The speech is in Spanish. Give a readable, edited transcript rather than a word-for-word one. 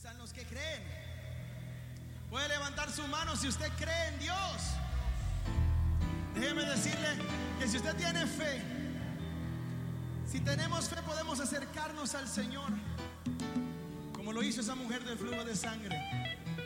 Están los que creen. Puede levantar su mano si usted cree en Dios. Déjeme decirle que si usted tiene fe, si tenemos fe, podemos acercarnos al Señor, como lo hizo esa mujer del flujo de sangre.